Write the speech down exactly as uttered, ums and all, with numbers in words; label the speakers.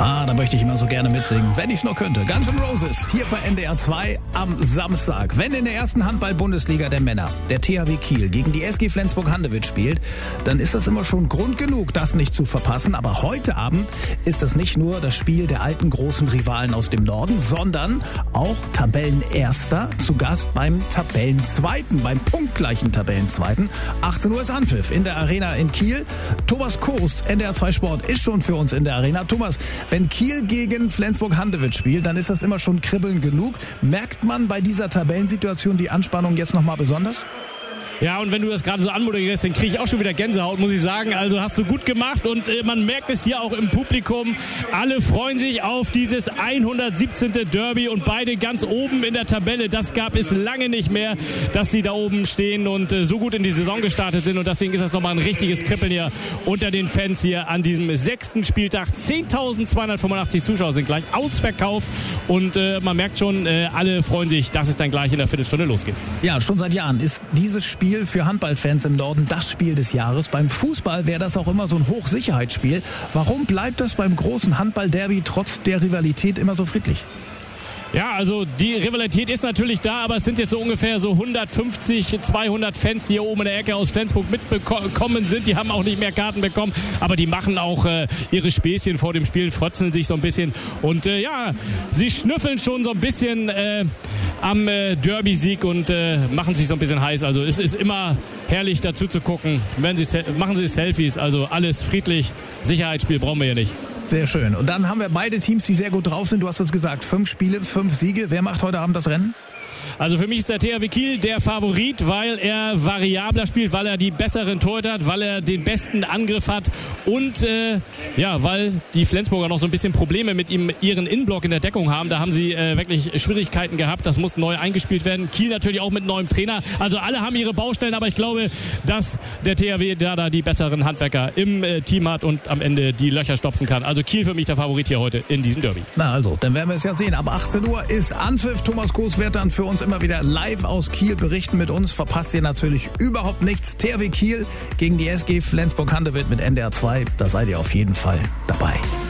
Speaker 1: Ah, da möchte ich immer so gerne mitsingen, wenn ich es nur könnte. Guns N' Roses, hier bei N D R zwei am Samstag. Wenn in der ersten Handball-Bundesliga der Männer der T H W Kiel gegen die S G Flensburg-Handewitt spielt, dann ist das immer schon Grund genug, das nicht zu verpassen. Aber heute Abend ist das nicht nur das Spiel der alten großen Rivalen aus dem Norden, sondern auch Tabellenerster zu Gast beim Tabellenzweiten, beim punktgleichen Tabellenzweiten. achtzehn Uhr ist Anpfiff in der Arena in Kiel. Thomas Kost, N D R zwei Sport, ist schon für uns in der Arena. Thomas, wenn Kiel gegen Flensburg-Handewitt spielt, dann ist das immer schon Kribbeln genug. Merkt man bei dieser Tabellensituation die Anspannung jetzt nochmal besonders?
Speaker 2: Ja, und wenn du das gerade so anmoderierst, dann kriege ich auch schon wieder Gänsehaut, muss ich sagen. Also hast du gut gemacht und äh, man merkt es hier auch im Publikum. Alle freuen sich auf dieses hundertsiebzehnte Derby und beide ganz oben in der Tabelle. Das gab es lange nicht mehr, dass sie da oben stehen und äh, so gut in die Saison gestartet sind. Und deswegen ist das nochmal ein richtiges Kribbeln hier unter den Fans hier an diesem sechsten Spieltag. zehntausendzweihundertfünfundachtzig Zuschauer sind gleich ausverkauft und äh, man merkt schon, äh, alle freuen sich, dass es dann gleich in der Viertelstunde losgeht.
Speaker 1: Ja, schon seit Jahren ist dieses Spiel für Handballfans im Norden das Spiel des Jahres. Beim Fußball wäre das auch immer so ein Hochsicherheitsspiel. Warum bleibt das beim großen Handball-Derby trotz der Rivalität immer so friedlich?
Speaker 2: Ja, also die Rivalität ist natürlich da, aber es sind jetzt so ungefähr so hundertfünfzig, zweihundert Fans, die hier oben in der Ecke aus Flensburg mitbekommen sind. Die haben auch nicht mehr Karten bekommen, aber die machen auch äh, ihre Späßchen vor dem Spiel, frotzeln sich so ein bisschen. Und äh, ja, sie schnüffeln schon so ein bisschen äh, am äh, Derby-Sieg und äh, machen sich so ein bisschen heiß. Also es ist immer herrlich dazu zu gucken. Wenn sie, machen sie Selfies, also alles friedlich. Sicherheitsspiel brauchen wir hier nicht.
Speaker 1: Sehr schön. Und dann haben wir beide Teams, die sehr gut drauf sind. Du hast es gesagt, fünf Spiele, fünf Siege. Wer macht heute Abend das Rennen?
Speaker 2: Also für mich ist der T H W Kiel der Favorit, weil er variabler spielt, weil er die besseren Torhüter hat, weil er den besten Angriff hat und äh, ja, weil die Flensburger noch so ein bisschen Probleme mit ihm, ihren Innenblock in der Deckung haben. Da haben sie äh, wirklich Schwierigkeiten gehabt. Das muss neu eingespielt werden. Kiel natürlich auch mit neuem Trainer. Also alle haben ihre Baustellen, aber ich glaube, dass der T H W da, da die besseren Handwerker im äh, Team hat und am Ende die Löcher stopfen kann. Also Kiel für mich der Favorit hier heute in diesem Derby.
Speaker 1: Na also, dann werden wir es ja sehen. Ab achtzehn Uhr ist Anpfiff. Thomas Koos wird dann für uns immer wieder live aus Kiel berichten mit uns. Verpasst ihr natürlich überhaupt nichts. T H W Kiel gegen die S G Flensburg-Handewitt mit N D R zwei. Da seid ihr auf jeden Fall dabei.